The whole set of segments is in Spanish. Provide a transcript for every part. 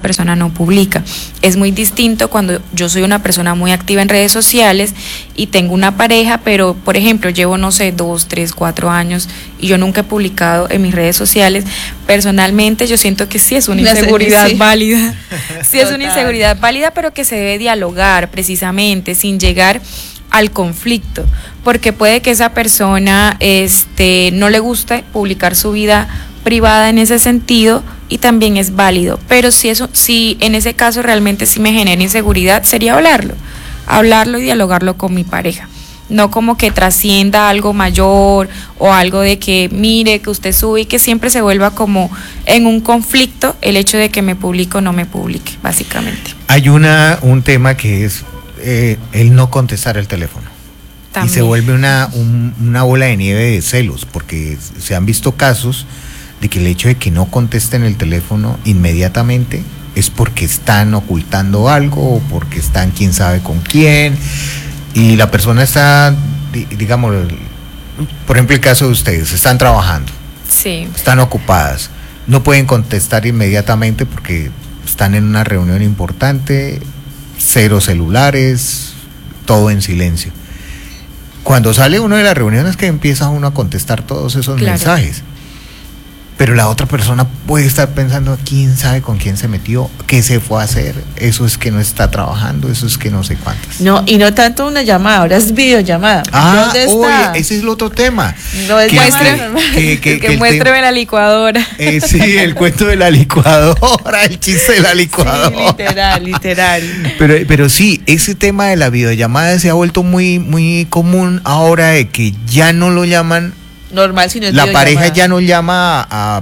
persona no publica. Es muy distinto cuando yo soy una persona muy activa en redes sociales y tengo una pareja, pero por ejemplo llevo, no sé, 2, 3, 4 años y yo nunca he publicado en mis redes sociales. Personalmente yo siento que sí es una inseguridad válida. Sí es una inseguridad válida, pero que se debe dialogar precisamente, sin llegar al conflicto, porque puede que esa persona no le guste publicar su vida privada en ese sentido, y también es válido, pero si en ese caso realmente sí me genera inseguridad, sería hablarlo y dialogarlo con mi pareja, no como que trascienda algo mayor o algo de que mire que usted sube y que siempre se vuelva como en un conflicto el hecho de que me publique o no me publique, básicamente. Hay un tema que es el no contestar el teléfono. También. Y se vuelve una bola de nieve de celos, porque se han visto casos de que el hecho de que no contesten el teléfono inmediatamente es porque están ocultando algo o porque están quién sabe con quién, y la persona está, digamos, por ejemplo el caso de ustedes, están trabajando, sí, están ocupadas, no pueden contestar inmediatamente porque están en una reunión importante, 0 celulares, todo en silencio. Cuando sale uno de las reuniones que empieza uno a contestar todos esos mensajes, pero la otra persona puede estar pensando, quién sabe con quién se metió, qué se fue a hacer, eso es que no está trabajando, eso es que no sé cuántas. No, y no tanto una llamada, ahora es videollamada. ¿Dónde está? Oye, ese es el otro tema. No es muéstrame la licuadora. Sí, el cuento de la licuadora, el chiste de la licuadora. Sí, literal. Pero sí, ese tema de la videollamada se ha vuelto muy, muy común ahora, de que ya no lo llaman normal, sino la pareja ya no llama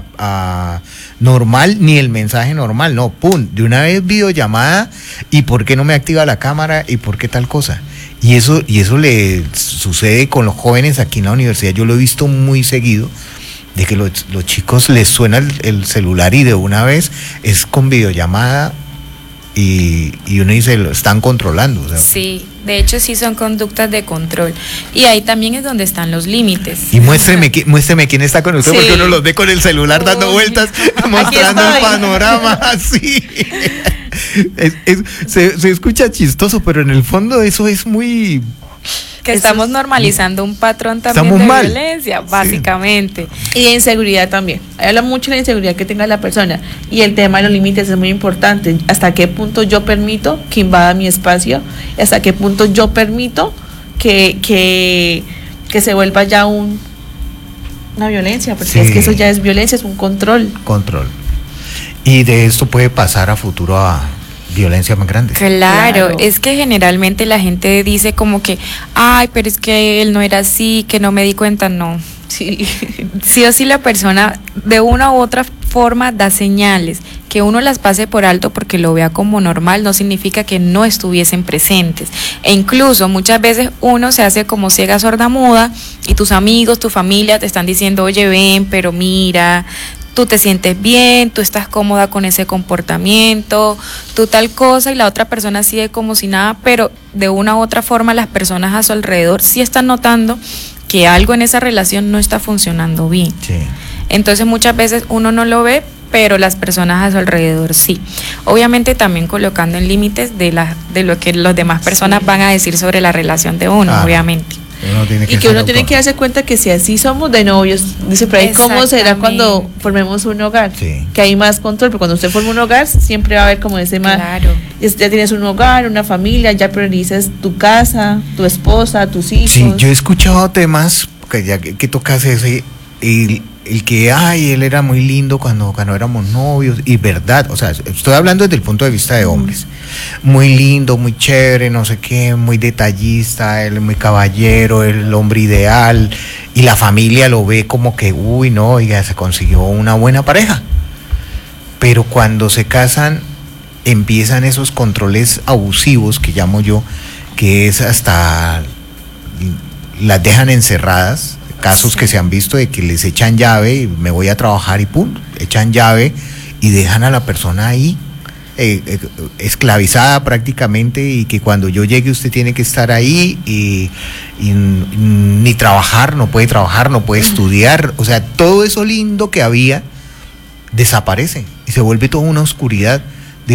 a normal ni el mensaje normal, no, pum, de una vez videollamada, y por qué no me activa la cámara y por qué tal cosa. Y eso le sucede con los jóvenes aquí en la universidad. Yo lo he visto muy seguido, de que los chicos les suena el celular y de una vez es con videollamada, y uno dice, lo están controlando, o sea. Sí, de hecho sí son conductas de control, y ahí también es donde están los límites. Y muéstreme quién está con usted, sí, porque uno los ve con el celular dando vueltas, mostrando el panorama, así. Se escucha chistoso, pero en el fondo eso es muy... Que estamos normalizando un patrón también de violencia, básicamente. Sí. Y de inseguridad también. Habla mucho de la inseguridad que tenga la persona. Y el tema de los límites es muy importante. ¿Hasta qué punto yo permito que invada mi espacio? ¿Hasta qué punto yo permito que se vuelva ya una violencia? Porque sí, es que eso ya es violencia, es un control. Y de esto puede pasar a futuro a violencia más grande. Claro, es que generalmente la gente dice como que, ay, pero es que él no era así, que no me di cuenta. No, sí o sí la persona de una u otra forma da señales. Que uno las pase por alto porque lo vea como normal no significa que no estuviesen presentes, e incluso muchas veces uno se hace como ciega sorda muda, y tus amigos, tu familia te están diciendo, oye, ven, pero mira, tú te sientes bien, tú estás cómoda con ese comportamiento, tú tal cosa, y la otra persona sigue como si nada, pero de una u otra forma las personas a su alrededor sí están notando que algo en esa relación no está funcionando bien. Sí. Entonces muchas veces uno no lo ve, pero las personas a su alrededor sí. Obviamente también colocando en límites de lo que las demás personas van a decir sobre la relación de uno, obviamente. Y que uno tiene que darse cuenta que si así somos de novios, dice por ahí, ¿cómo será cuando formemos un hogar? Sí. Que hay más control, pero cuando usted forma un hogar siempre va a haber como ese más, ya tienes un hogar, una familia, ya priorizas tu casa, tu esposa, tus hijos. Sí, yo he escuchado temas, que ya que tocas ese, el que, él era muy lindo cuando éramos novios, y verdad, o sea, estoy hablando desde el punto de vista de hombres, muy lindo, muy chévere, no sé qué, muy detallista, él muy caballero, el hombre ideal, y la familia lo ve como que, ya se consiguió una buena pareja, pero cuando se casan empiezan esos controles abusivos que llamo yo, que es hasta las dejan encerradas. Casos que se han visto de que les echan llave, y me voy a trabajar y pum, echan llave y dejan a la persona ahí esclavizada prácticamente, y que cuando yo llegue usted tiene que estar ahí, y ni trabajar, no puede estudiar, o sea, todo eso lindo que había desaparece y se vuelve toda una oscuridad.